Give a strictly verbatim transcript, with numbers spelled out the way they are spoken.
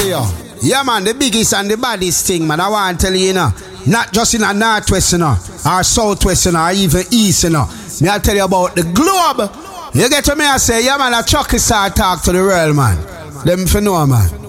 you. Yeah, man, the biggest and the baddest thing, man. I want to tell you, you know, not just in a northwest, you know, or southwest, you know, or even east, you know. Me I tell you about the globe. You get to me, I say, yeah, man, a chucky star talk to the world, man. Them for know, man.